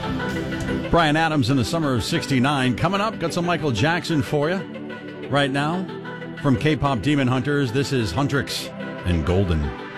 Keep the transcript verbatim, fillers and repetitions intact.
Bryan Adams in the summer of sixty-nine. Coming up, got some Michael Jackson for you right now. From K-pop Demon Hunters, this is Huntrix and Golden.